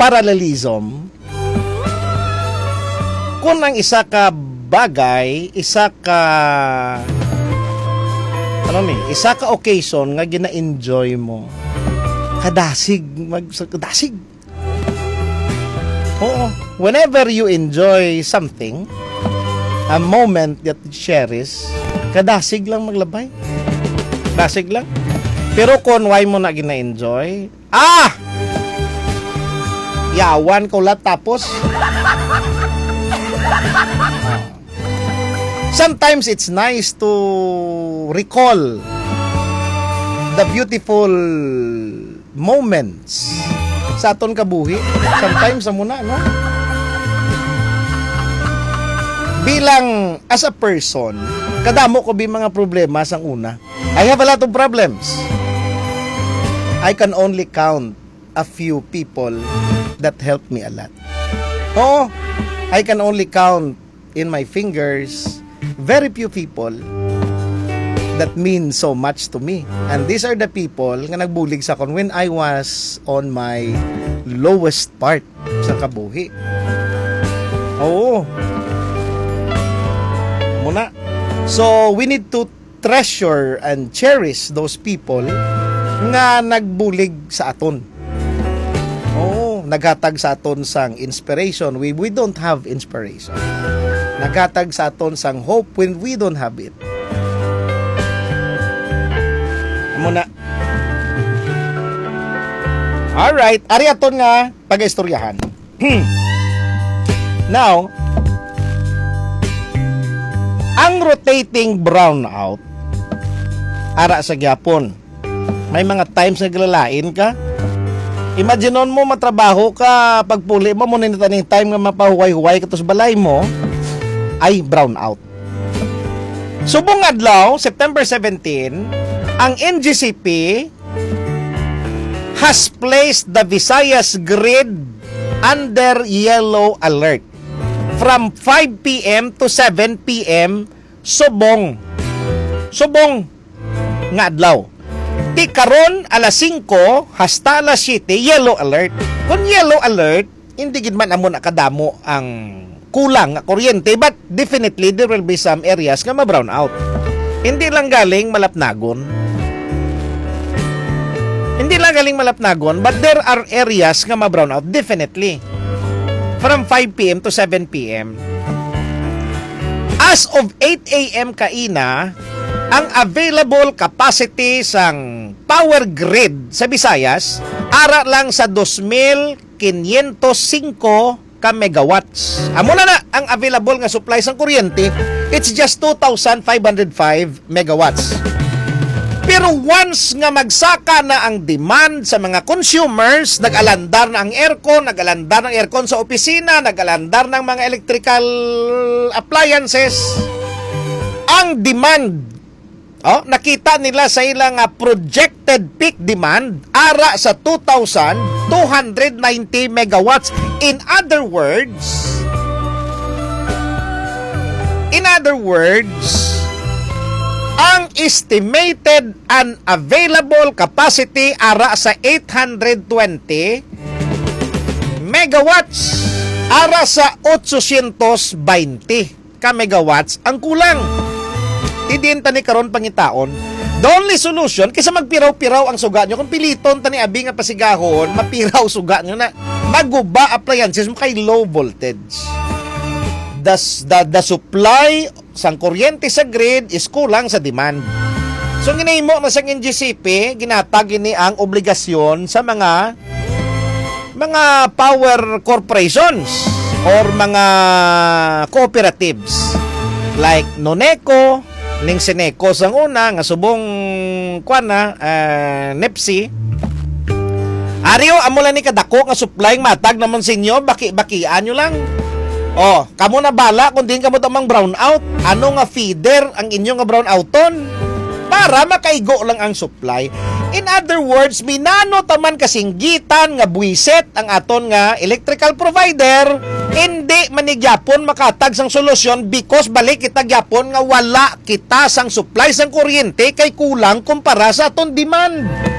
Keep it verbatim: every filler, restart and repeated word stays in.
parallelism, kung ang isa ka bagay, isa ka ano ni, isa ka occasion nga gina-enjoy mo, kadasig, mag kadasig. Oo, whenever you enjoy something, a moment that you cherish, kadasig lang maglabay. Dasig lang. Pero kung why mo na gina-enjoy, ah! Yawan ko lahat tapos. Sometimes it's nice to recall the beautiful moments sa aton kabuhi. Sometimes amo na, no? Bilang as a person, kadamo ko bi mga problema sang una. I have a lot of problems. I can only count a few people that helped me a lot. Oo, I can only count in my fingers very few people that mean so much to me. And these are the people nga nagbulig sa kon when I was on my lowest part sa kabuhi. Oo. Muna. So, we need to treasure and cherish those people nga nagbulig sa aton. Oo, naghatag sa aton sang inspiration. We, we don't have inspiration. Naghatag sa aton sang hope when we don't have it. Muna. Alright, ari aton nga pag-istoryahan. Now, ang rotating brownout ara sa gyapon, may mga times na glalain ka. Imaginon mo matrabaho ka, pagpuli mo mo nitaning time nga mapahuway-huway ka tos balay mo ay brownout. Subong adlaw, September seventeenth, ang N G C P has placed the Visayas grid under yellow alert from five p.m. to seven p.m. subong. Subong nga adlaw. Ti karon alas singko hasta alas siyete yellow alert. Kung yellow alert, hindi gid man amo nakadamo ang kulang nga kuryente, but definitely there will be some areas nga ma-brown out. Hindi lang galing malapnagon. Hindi lang galing malapnagon, but there are areas nga ma-brown out definitely. From five p.m. to seven p.m. As of eight a.m. kaina, ang available capacity sang power grid sa Visayas ara lang sa two thousand five hundred five ka megawatts. Amo na na ang available nga supply sang kuryente, it's just two thousand five hundred five megawatts. Pero once nga magsaka na ang demand sa mga consumers, nag-alandar na ang aircon, nag-alandar ng aircon sa opisina, nag-alandar ng mga electrical appliances, ang demand, oh, nakita nila sa ilang uh, projected peak demand ara sa two thousand two hundred ninety megawatts. In other words, in other words, ang estimated and available capacity ara sa eight hundred twenty megawatts ara sa eight twenty ka megawatts ang kulang. Tidin tani karon pangitaon. The only solution kaysa magpiraw-piraw ang suga nyo, kung piliton tani abi nga pasigahon, mapiraw suga nyo na maguba appliances mo kay low voltage. The, the, the supply sang kuryente sa grid is kulang sa demand. So ginahimo na sang N G C P, ginatag ini ang obligasyon sa mga mga power corporations or mga cooperatives like Noneco, ning Sineco sang una nga subong kuan na uh, Nepsi. Ariyo amo lang ni kadako nga supply matag naman sinyo, baki-bakian nyo lang. Oh, kamo na bala kung din kamo tamang brown out. Ano nga feeder ang inyo nga brown outon para makaigo lang ang supply. In other words, minano taman kasinggitan nga buwiset ang aton nga electrical provider, hindi manigyapon makatag sang solusyon because balik kita gyapon nga wala kita sang supply sang kuryente kay kulang kumpara sa aton demand.